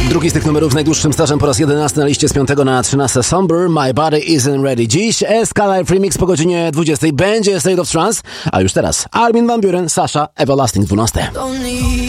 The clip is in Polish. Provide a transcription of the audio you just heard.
Drugi z tych numerów z najdłuższym stażem po raz 11 na liście z 5 na 13. Somber, My Body Isn't Ready. Dziś SK Remix po godzinie 20 będzie State of Trance, a już teraz Armin van Buuren, Sasha, Everlasting 12.